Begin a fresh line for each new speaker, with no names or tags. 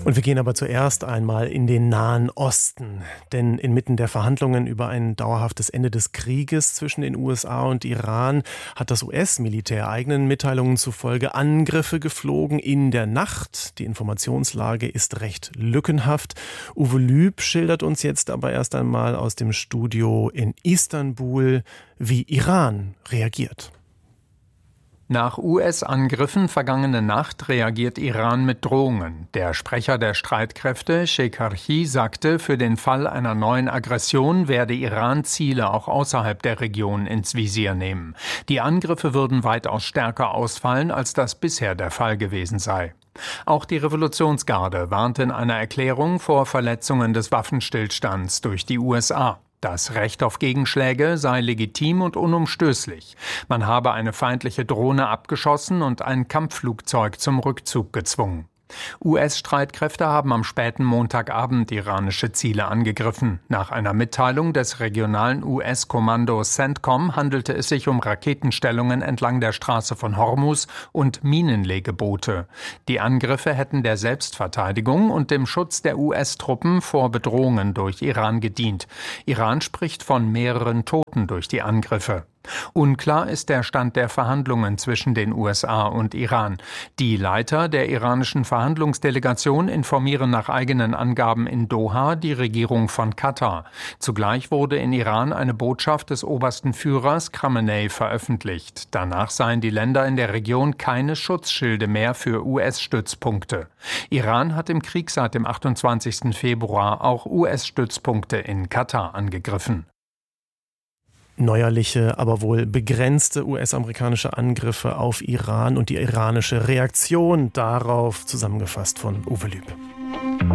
Und wir gehen aber zuerst einmal in den Nahen Osten. Denn inmitten der Verhandlungen über ein dauerhaftes Ende des Krieges zwischen den USA und Iran hat das US-Militär eigenen Mitteilungen zufolge Angriffe geflogen in der Nacht. Die Informationslage ist recht lückenhaft. Uwe Lüb schildert uns jetzt aber erst einmal aus dem Studio in Istanbul, wie Iran reagiert.
Nach US-Angriffen vergangene Nacht reagiert Iran mit Drohungen. Der Sprecher der Streitkräfte, Shekarchi, sagte, für den Fall einer neuen Aggression werde Iran Ziele auch außerhalb der Region ins Visier nehmen. Die Angriffe würden weitaus stärker ausfallen, als das bisher der Fall gewesen sei. Auch die Revolutionsgarde warnte in einer Erklärung vor Verletzungen des Waffenstillstands durch die USA. Das Recht auf Gegenschläge sei legitim und unumstößlich. Man habe eine feindliche Drohne abgeschossen und ein Kampfflugzeug zum Rückzug gezwungen. US-Streitkräfte haben am späten Montagabend iranische Ziele angegriffen. Nach einer Mitteilung des regionalen US-Kommandos CENTCOM handelte es sich um Raketenstellungen entlang der Straße von Hormuz und Minenlegeboote. Die Angriffe hätten der Selbstverteidigung und dem Schutz der US-Truppen vor Bedrohungen durch Iran gedient. Iran spricht von mehreren Toten durch die Angriffe. Unklar ist der Stand der Verhandlungen zwischen den USA und Iran. Die Leiter der iranischen Verhandlungsdelegation informieren nach eigenen Angaben in Doha die Regierung von Katar. Zugleich wurde in Iran eine Botschaft des obersten Führers Khamenei veröffentlicht. Danach seien die Länder in der Region keine Schutzschilde mehr für US-Stützpunkte. Iran hat im Krieg seit dem 28. Februar auch US-Stützpunkte in Katar angegriffen.
Neuerliche, aber wohl begrenzte US-amerikanische Angriffe auf Iran und die iranische Reaktion darauf, zusammengefasst von Uwe Lüb.